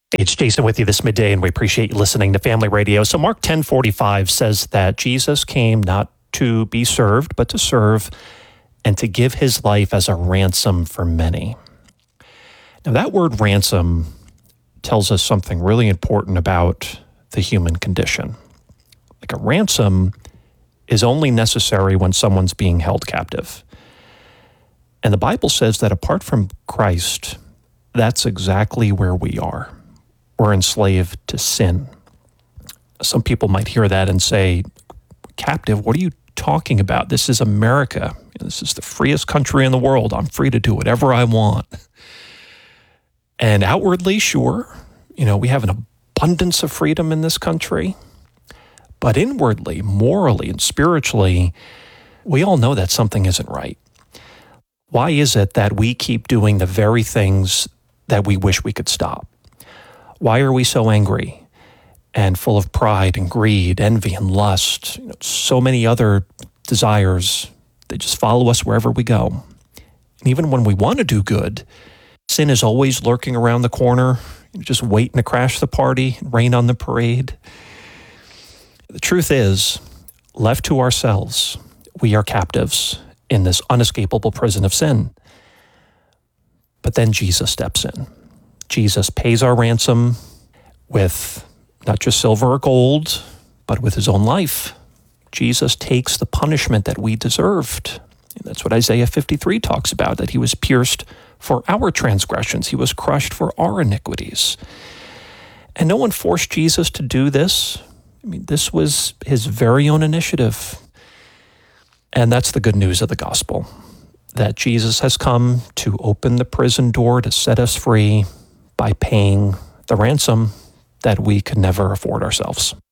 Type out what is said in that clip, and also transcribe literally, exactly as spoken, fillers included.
It's Jason with you this midday, and we appreciate you listening to Family Radio. So Mark ten forty-five says that Jesus came not to be served, but to serve and to give his life as a ransom for many. Now that word ransom tells us something really important about the human condition. Like a ransom is only necessary when someone's being held captive. And the Bible says that apart from Christ, that's exactly where we are. We're enslaved to sin. Some people might hear that and say, captive, what are you talking about? This is America. This is the freest country in the world. I'm free to do whatever I want. And outwardly, sure, you know, we have an abundance of freedom in this country. But inwardly, morally, and spiritually, we all know that something isn't right. Why is it that we keep doing the very things that we wish we could stop? Why are we so angry and full of pride and greed, envy and lust? You know, so many other desires, they just follow us wherever we go. And even when we want to do good, sin is always lurking around the corner, just waiting to crash the party, rain on the parade. The truth is, left to ourselves, we are captives in this unescapable prison of sin. But then Jesus steps in. Jesus pays our ransom with not just silver or gold, but with his own life. Jesus takes the punishment that we deserved. And that's what Isaiah fifty-three talks about, that he was pierced for our transgressions. He was crushed for our iniquities. And no one forced Jesus to do this. I mean, this was his very own initiative. And that's the good news of the gospel, that Jesus has come to open the prison door to set us free by paying the ransom that we could never afford ourselves.